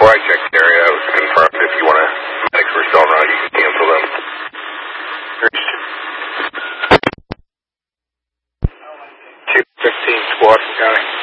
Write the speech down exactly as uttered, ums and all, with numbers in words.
before I checked the area, I was confirmed if you want to, medics were still around, you can cancel them. two fifteen squad from County.